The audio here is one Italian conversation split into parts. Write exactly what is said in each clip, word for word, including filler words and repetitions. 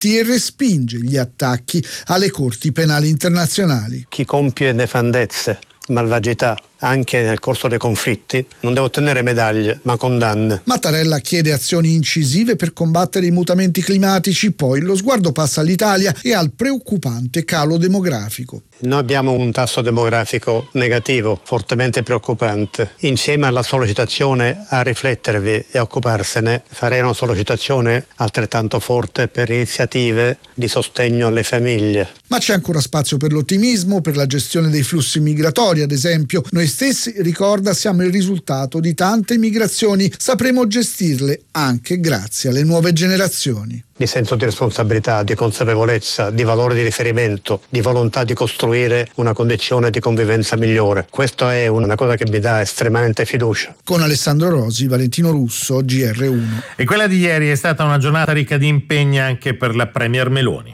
fatti e respinge gli attacchi alle corti penali internazionali. Chi compie nefandezze, malvagità, anche nel corso dei conflitti, non deve ottenere medaglie, ma condanne. Mattarella chiede azioni incisive per combattere i mutamenti climatici, poi lo sguardo passa all'Italia e al preoccupante calo demografico. Noi abbiamo un tasso demografico negativo, fortemente preoccupante. Insieme alla sollecitazione a riflettervi e a occuparsene, farei una sollecitazione altrettanto forte per iniziative di sostegno alle famiglie. Ma c'è ancora spazio per l'ottimismo, per la gestione dei flussi migratori, ad esempio. Noi stessi, ricorda, siamo il risultato di tante migrazioni. Sapremo gestirle anche grazie alle nuove generazioni. Di senso di responsabilità, di consapevolezza, di valore di riferimento, di volontà di costruire una condizione di convivenza migliore. Questa è una cosa che mi dà estremamente fiducia. Con Alessandro Rosi, Valentino Russo, G R uno. E quella di ieri è stata una giornata ricca di impegni anche per la Premier Meloni.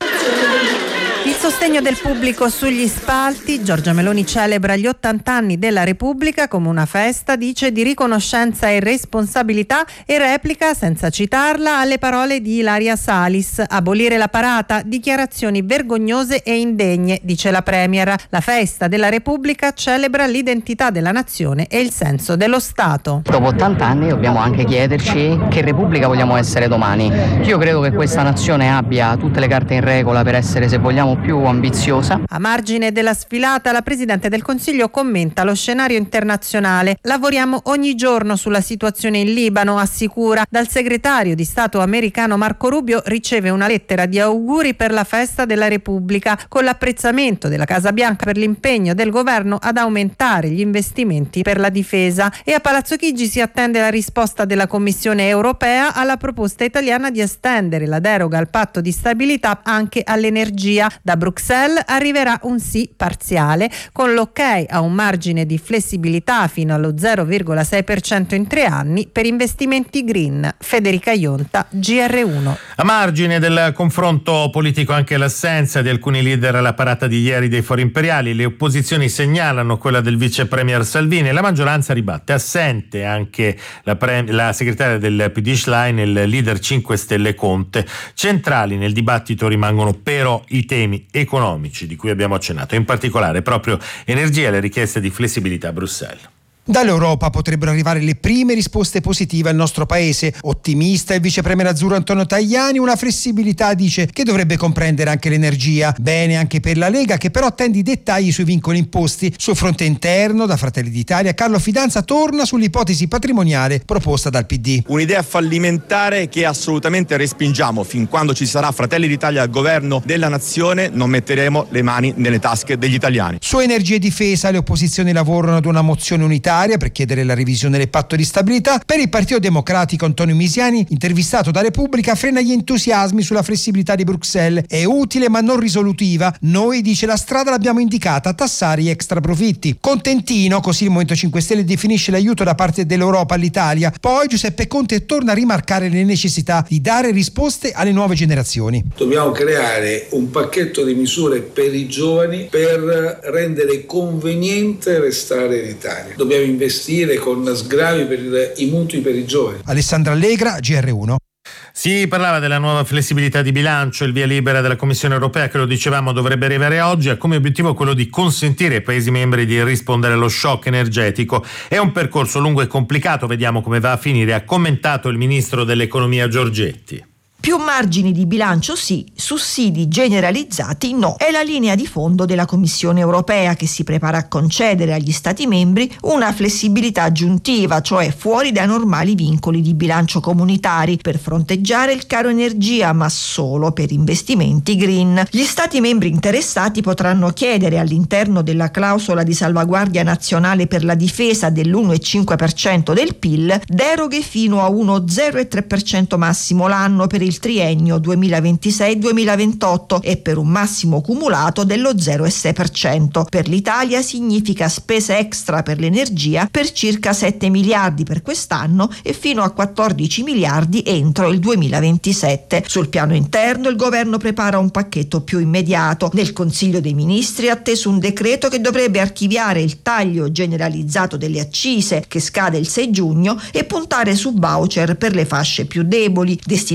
Il sostegno del pubblico sugli spalti. Giorgia Meloni celebra gli ottanta anni della Repubblica come una festa, dice, di riconoscenza e responsabilità, e replica, senza citarla, alle parole di Ilaria Salis: abolire la parata, dichiarazioni vergognose e indegne, dice la Premier. La festa della Repubblica celebra l'identità della nazione e il senso dello Stato. Dopo ottanta anni dobbiamo anche chiederci che Repubblica vogliamo essere domani. Io credo che questa nazione abbia tutte le carte in regola per essere, se vogliamo, più ambiziosa. A margine della sfilata, la Presidente del Consiglio commenta lo scenario internazionale. Lavoriamo ogni giorno sulla situazione in Libano, assicura. Dal segretario di Stato americano Marco Rubio riceve una lettera di auguri per la festa della Repubblica, con l'apprezzamento della Casa Bianca per l'impegno del governo ad aumentare gli investimenti per la difesa. E a Palazzo Chigi si attende la risposta della Commissione europea alla proposta italiana di estendere la deroga al patto di stabilità anche all'energia. Da Bruxelles arriverà un sì parziale, con l'ok a un margine di flessibilità fino allo zero virgola sei per cento in tre anni per investimenti green. Federica Ionta, G R uno. A margine del confronto politico anche l'assenza di alcuni leader alla parata di ieri dei Fori Imperiali. Le opposizioni segnalano quella del vice premier Salvini e la maggioranza ribatte. Assente anche la, pre- la segretaria del P D Schlein e il leader cinque Stelle Conte. Centrali nel dibattito rimangono però i temi economici di cui abbiamo accennato, in particolare proprio energia e le richieste di flessibilità a Bruxelles. Dall'Europa potrebbero arrivare le prime risposte positive al nostro paese. Ottimista il vice premier azzurro Antonio Tajani, una flessibilità, dice, che dovrebbe comprendere anche l'energia. Bene anche per la Lega, che però attende i dettagli sui vincoli imposti. Sul fronte interno, da Fratelli d'Italia, Carlo Fidanza torna sull'ipotesi patrimoniale proposta dal P D. Un'idea fallimentare che assolutamente respingiamo. Fin quando ci sarà Fratelli d'Italia al governo della nazione, non metteremo le mani nelle tasche degli italiani. Su energia e difesa, le opposizioni lavorano ad una mozione unitaria per chiedere la revisione del patto di stabilità. Per il Partito Democratico, Antonio Misiani, intervistato da Repubblica, frena gli entusiasmi sulla flessibilità di Bruxelles. È utile ma non risolutiva. Noi, dice, la strada l'abbiamo indicata: tassare gli extra profitti. Contentino, così il Movimento cinque Stelle definisce l'aiuto da parte dell'Europa all'Italia. Poi Giuseppe Conte torna a rimarcare le necessità di dare risposte alle nuove generazioni. Dobbiamo creare un pacchetto di misure per i giovani per rendere conveniente restare in Italia. Dobbiamo investire con sgravi per i mutui per i giovani. Alessandra Allegra, G R uno. Si parlava della nuova flessibilità di bilancio, il via libera della Commissione europea, che lo dicevamo dovrebbe arrivare oggi, ha come obiettivo quello di consentire ai Paesi membri di rispondere allo shock energetico. È un percorso lungo e complicato, vediamo come va a finire, ha commentato il ministro dell'economia Giorgetti. Più margini di bilancio sì, sussidi generalizzati no. È la linea di fondo della Commissione europea, che si prepara a concedere agli Stati membri una flessibilità aggiuntiva, cioè fuori dai normali vincoli di bilancio comunitari, per fronteggiare il caro energia, ma solo per investimenti green. Gli Stati membri interessati potranno chiedere, all'interno della clausola di salvaguardia nazionale per la difesa dell'uno virgola cinque per cento del P I L, deroghe fino a uno virgola zero tre per cento massimo l'anno per il triennio duemilaventisei duemilaventotto e per un massimo cumulato dello zero virgola sei per cento. Per l'Italia significa spese extra per l'energia per circa sette miliardi per quest'anno e fino a quattordici miliardi entro il duemilaventisette. Sul piano interno il governo prepara un pacchetto più immediato. Nel Consiglio dei Ministri è atteso un decreto che dovrebbe archiviare il taglio generalizzato delle accise, che scade il sei giugno, e puntare su voucher per le fasce più deboli, destinati a sostenere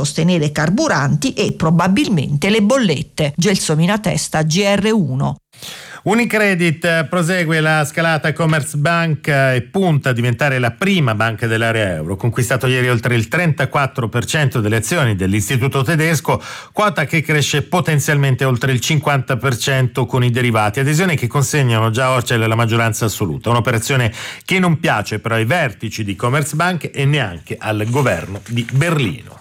sostenere carburanti e probabilmente le bollette. Gelsomina Testa, G R uno. Unicredit prosegue la scalata Commerzbank e punta a diventare la prima banca dell'area euro. Conquistato ieri oltre il trentaquattro per cento delle azioni dell'istituto tedesco, quota che cresce potenzialmente oltre il cinquanta per cento con i derivati, adesioni che consegnano già Orcel la maggioranza assoluta. Un'operazione che non piace però ai vertici di Commerzbank e neanche al governo di Berlino.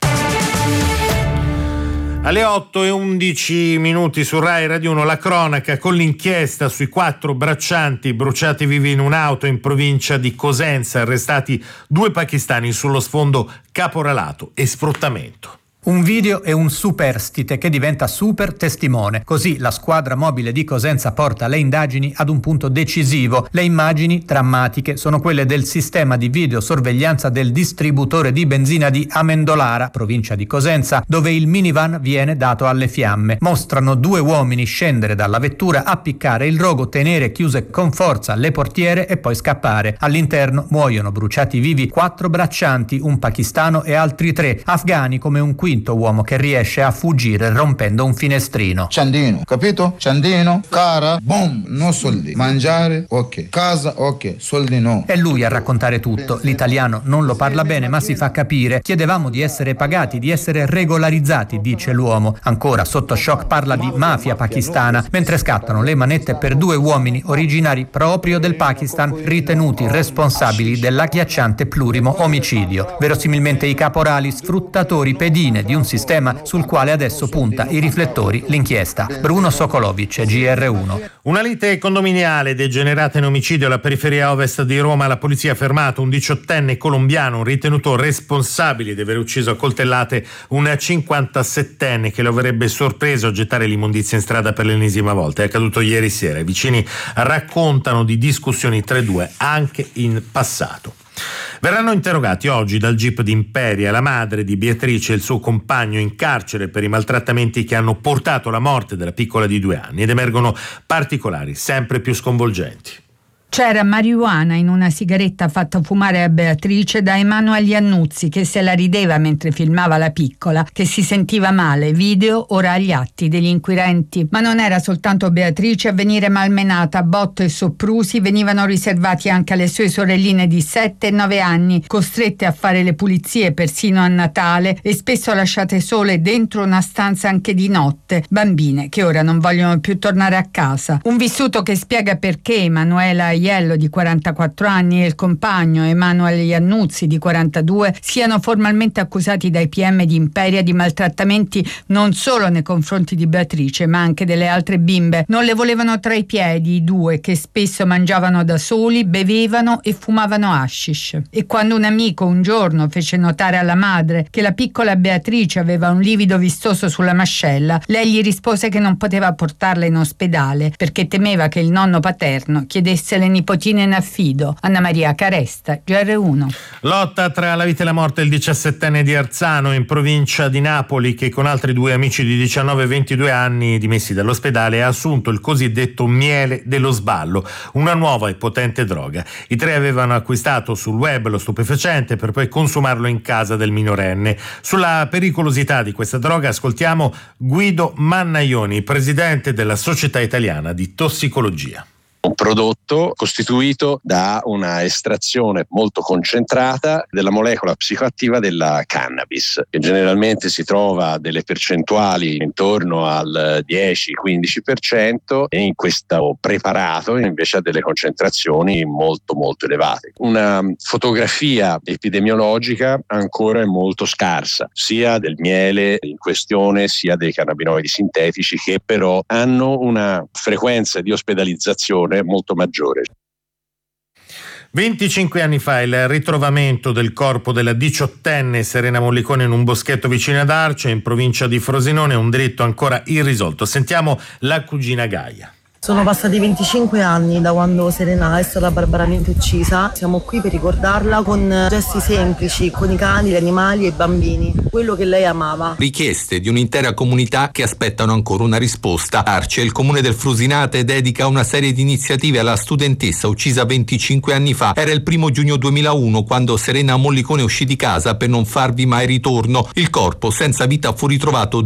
Alle otto e undici minuti su Rai Radio uno la cronaca con l'inchiesta sui quattro braccianti bruciati vivi in un'auto in provincia di Cosenza, arrestati due pakistani sullo sfondo caporalato e sfruttamento. Un video e un superstite che diventa super testimone. Così la squadra mobile di Cosenza porta le indagini ad un punto decisivo. Le immagini drammatiche sono quelle del sistema di videosorveglianza del distributore di benzina di Amendolara, provincia di Cosenza, dove il minivan viene dato alle fiamme. Mostrano due uomini scendere dalla vettura, appiccare il rogo, tenere chiuse con forza le portiere e poi scappare. All'interno muoiono bruciati vivi quattro braccianti, un pakistano e altri tre afghani, come un quinto uomo che riesce a fuggire rompendo un finestrino. Ciandino, capito? Ciandino, cara, boom, no soldi. Mangiare, ok. Casa, ok. Soldi no. È lui a raccontare tutto. L'italiano non lo parla bene ma si fa capire. Chiedevamo di essere pagati, di essere regolarizzati, dice l'uomo. Ancora sotto shock parla di mafia pakistana, mentre scattano le manette per due uomini originari proprio del Pakistan, ritenuti responsabili dell'agghiacciante plurimo omicidio. Verosimilmente i caporali sfruttatori pedine di un sistema sul quale adesso punta i riflettori l'inchiesta. Bruno Sokolovic, G R uno. Una lite condominiale degenerata in omicidio alla periferia ovest di Roma. La polizia ha fermato un diciottenne colombiano ritenuto responsabile di aver ucciso a coltellate un cinquantasettenne che lo avrebbe sorpreso a gettare l'immondizia in strada per l'ennesima volta. È accaduto ieri sera. I vicini raccontano di discussioni tra i due anche in passato. Verranno interrogati oggi dal G I P di Imperia la madre di Beatrice e il suo compagno in carcere per i maltrattamenti che hanno portato alla morte della piccola di due anni ed emergono particolari sempre più sconvolgenti. C'era marijuana in una sigaretta fatta fumare a Beatrice da Emanuele Iannuzzi, che se la rideva mentre filmava la piccola, che si sentiva male. Video ora agli atti degli inquirenti. Ma non era soltanto Beatrice a venire malmenata. Botto e soprusi venivano riservati anche alle sue sorelline di sette e nove anni, costrette a fare le pulizie persino a Natale e spesso lasciate sole dentro una stanza anche di notte. Bambine che ora non vogliono più tornare a casa. Un vissuto che spiega perché Emanuela Iello di quarantaquattro anni e il compagno Emanuele Iannuzzi di quarantadue siano formalmente accusati dai P M di Imperia di maltrattamenti non solo nei confronti di Beatrice ma anche delle altre bimbe. Non le volevano tra i piedi i due, che spesso mangiavano da soli, bevevano e fumavano hashish. E quando un amico un giorno fece notare alla madre che la piccola Beatrice aveva un livido vistoso sulla mascella, lei gli rispose che non poteva portarla in ospedale perché temeva che il nonno paterno chiedesse le nipotine in affido. Anna Maria Caresta, G R uno. Lotta tra la vita e la morte del diciassettenne di Arzano in provincia di Napoli, che con altri due amici di diciannove e ventidue anni dimessi dall'ospedale ha assunto il cosiddetto miele dello sballo, una nuova e potente droga. I tre avevano acquistato sul web lo stupefacente per poi consumarlo in casa del minorenne. Sulla pericolosità di questa droga ascoltiamo Guido Mannaioni, presidente della Società Italiana di Tossicologia. Un prodotto costituito da una estrazione molto concentrata della molecola psicoattiva della cannabis, che generalmente si trova a delle percentuali intorno al dieci quindici per cento e in questo preparato invece ha delle concentrazioni molto molto elevate. Una fotografia epidemiologica ancora è molto scarsa, sia del miele in questione sia dei cannabinoidi sintetici, che però hanno una frequenza di ospedalizzazione molto maggiore. venticinque anni fa il ritrovamento del corpo della diciottenne Serena Mollicone in un boschetto vicino ad Arce, in provincia di Frosinone, è un delitto ancora irrisolto. Sentiamo la cugina Gaia. Sono passati venticinque anni da quando Serena è stata barbaramente uccisa. Siamo qui per ricordarla con gesti semplici, con i cani, gli animali e i bambini, quello che lei amava. Richieste di un'intera comunità che aspettano ancora una risposta. Arce, il comune del Frusinate, dedica una serie di iniziative alla studentessa uccisa venticinque anni fa. Era il primo giugno duemilauno quando Serena Mollicone uscì di casa per non farvi mai ritorno. Il corpo senza vita fu ritrovato